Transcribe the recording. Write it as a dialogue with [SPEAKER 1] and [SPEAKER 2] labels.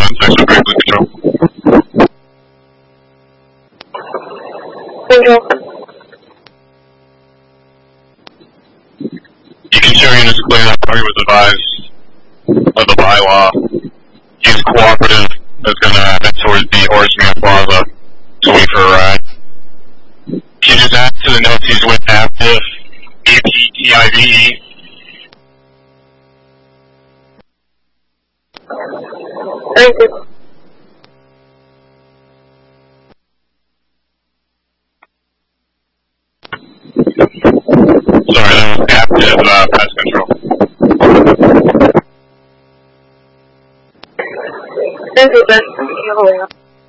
[SPEAKER 1] Section Briefly Control.
[SPEAKER 2] Control.
[SPEAKER 1] You can show units clear that target was advised of the bylaw. He's cooperative. That's going to head towards the Horseman Plaza to wait for a ride. Can you just add to the notes he's with active APTIVE?
[SPEAKER 2] Thank you.
[SPEAKER 1] Sorry, that was active pest control.
[SPEAKER 2] Thank you, Ben. Thank you.